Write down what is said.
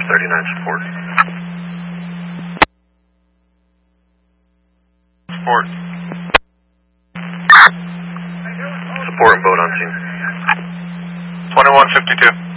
39 support. Support. Support and boat on scene. 2152.